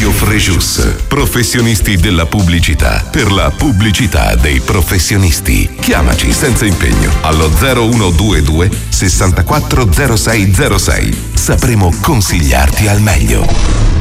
Radio Frejus, professionisti della pubblicità, per la pubblicità dei professionisti. Chiamaci senza impegno allo 0122 640606. Sapremo consigliarti al meglio.